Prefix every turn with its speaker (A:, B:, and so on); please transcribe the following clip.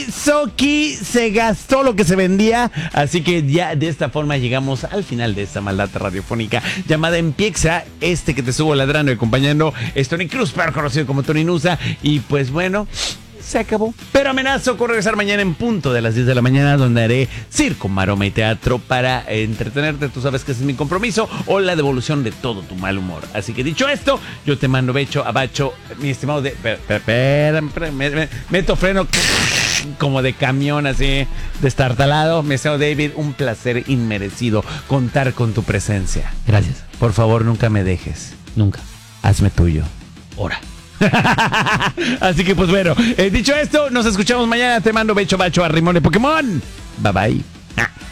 A: Soki se gastó lo que se vendía, así que ya de esta forma llegamos al final de esta maldad radiofónica llamada Empiexa. Este que te subo ladrando y acompañando es Tony Cruz, pero conocido como Tony Nusa. Y pues bueno, se acabó. Pero amenazo con regresar mañana en punto de las 10 de la mañana, donde haré circo, maroma y teatro para entretenerte. Tú sabes que ese es mi compromiso, o la devolución de todo tu mal humor. Así que dicho esto, yo te mando becho, abacho, mi estimado de... meto freno como de camión así, destartalado. Mi estimado David, un placer inmerecido contar con tu presencia.
B: Gracias.
A: Por favor, nunca me dejes.
B: Nunca.
A: Hazme tuyo.
B: Ahora.
A: Así que pues bueno, dicho esto, nos escuchamos mañana. Te mando becho, bacho, a Rimón de Pokémon. Bye bye.